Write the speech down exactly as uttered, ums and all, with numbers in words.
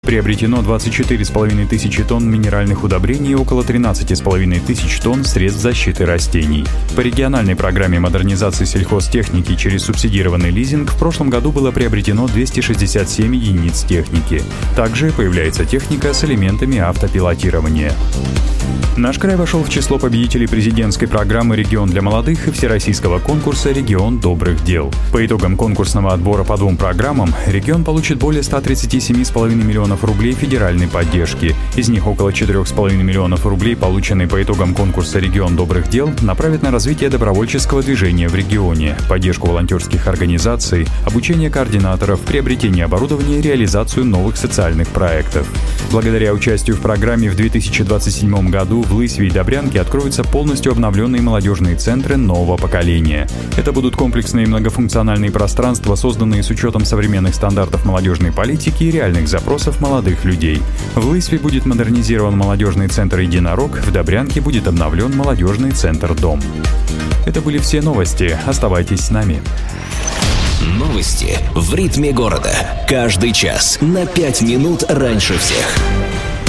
Приобретено двадцать четыре с половиной тысячи тонн минеральных удобрений и около тринадцать с половиной тысяч тонн средств защиты растений. По региональной программе модернизации сельхозтехники через субсидированный лизинг в прошлом году было приобретено двести шестьдесят семь единиц техники. Также появляется техника с элементами автопилотирования. Наш край вошел в число победителей президентской программы «Регион для молодых» и всероссийского конкурса «Регион добрых дел». По итогам конкурсного отбора по двум программам регион получит более ста тридцати семи с половиной миллионов рублей федеральной поддержки. Из них около четырёх с половиной миллионов рублей, полученные по итогам конкурса «Регион добрых дел», направят на развитие добровольческого движения в регионе, поддержку волонтерских организаций, обучение координаторов, приобретение оборудования и реализацию новых социальных проектов. Благодаря участию в программе в две тысячи двадцать седьмом году в Лысьве и Добрянке откроются полностью обновленные молодежные центры нового поколения. Это будут комплексные многофункциональные пространства, созданные с учетом современных стандартов молодежной политики и реальных запросов молодых людей. В Лысьве будет модернизирован молодежный центр «Единорог», в Добрянке будет обновлен молодежный центр «Дом». Это были все новости. Оставайтесь с нами. Новости в ритме города. Каждый час на пять минут раньше всех.